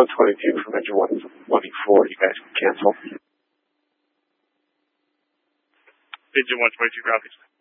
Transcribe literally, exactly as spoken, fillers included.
one twenty-two from engine one twenty-four. You guys can cancel. Engine one twenty-two, copies.